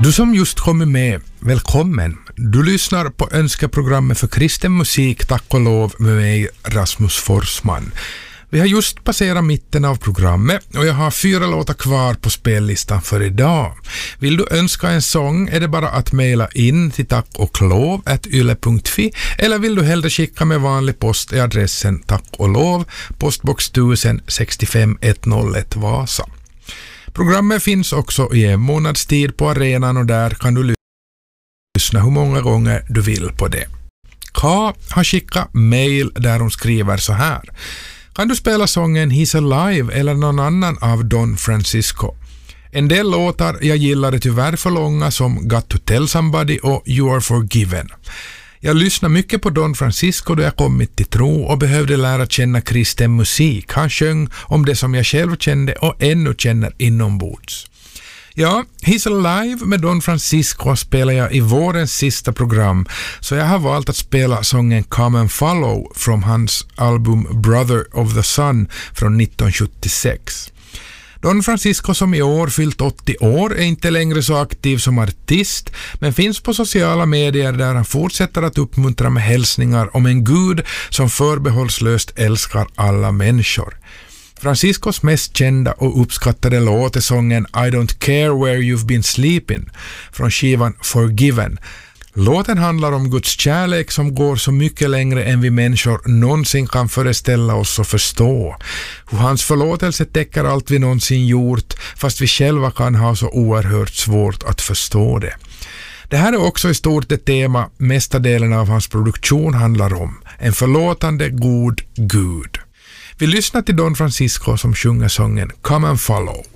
Du som just kommit med, välkommen. Du lyssnar på önskeprogrammet för kristen musik, tack och lov, med mig, Rasmus Forsman. Vi har just passerat mitten av programmet och jag har 4 låtar kvar på spellistan för idag. Vill du önska en sång är det bara att mejla in till tackoglov@yle.fi eller vill du hellre skicka med vanlig post i adressen Tack och lov, postbox 1000 65 101 Vasa. Programmet finns också i en månads tid på arenan och där kan du lyssna hur många gånger du vill på det. Ka har skickat mejl där hon skriver så här: kan du spela sången He's Alive eller någon annan av Don Francisco? En del låtar jag gillade tyvärr för långa som Got to Tell Somebody och You Are Forgiven. Jag lyssnar mycket på Don Francisco då jag kommit till tro och behövde lära känna kristen musik. Han sjöng om det som jag själv kände och ännu känner inombords. Ja, He's Alive med Don Francisco spelar jag i vårens sista program, så jag har valt att spela sången Come and Follow från hans album Brother of the Sun från 1976. Don Francisco, som i år fyllt 80 år, är inte längre så aktiv som artist, men finns på sociala medier där han fortsätter att uppmuntra med hälsningar om en Gud som förbehållslöst älskar alla människor. Franciscos mest kända och uppskattade låt är sången I Don't Care Where You've Been Sleeping från skivan Forgiven. Låten handlar om Guds kärlek som går så mycket längre än vi människor någonsin kan föreställa oss och förstå. Hur hans förlåtelse täcker allt vi någonsin gjort, fast vi själva kan ha så oerhört svårt att förstå det. Det här är också i stort ett tema mesta delen av hans produktion handlar om. En förlåtande god Gud. Vi lyssnar till Don Francisco som sjunger sången Come and Follow.